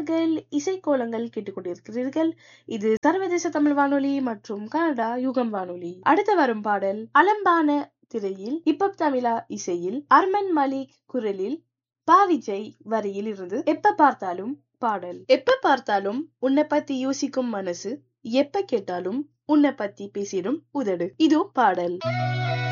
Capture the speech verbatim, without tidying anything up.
நேயர்கள் இசைக்கோலங்கள் கேட்டுக்கொண்டிருக்கிறீர்கள். இது சர்வதேச தமிழ் வானொலி மற்றும் கனடா யுகம் வானொலி. அடுத்து வரும் பாடல் அலம்பான திரையில் ஹிப்ஹப் தமிழா இசையில் அர்மன் மலிக் குரலில் பா விஜய் வரியில் இருந்து எப்ப பார்த்தாலும் பாடல். எப்ப பார்த்தாலும் உன்னை பத்தி யோசிக்கும் மனசு, எப்ப கேட்டாலும் உன்னை பத்தி பேசிடும் உதடு. இதோ பாடல்.